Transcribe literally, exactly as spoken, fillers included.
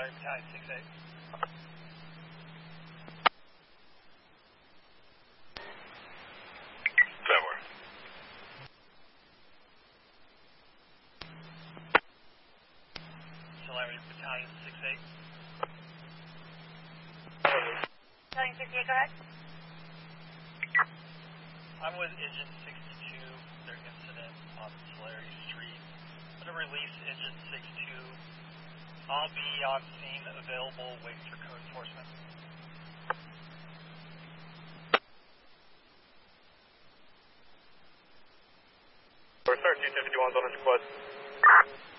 Solari Battalion six eight. February. Solari Battalion six eight. Battalion six eight, go ahead. I'm with Engine sixty-two. Their incident on Solari Street. I'm going to release Engine sixty-two. I'll be on scene, available, waiting for code enforcement. We're starting two fifty-one on the quad.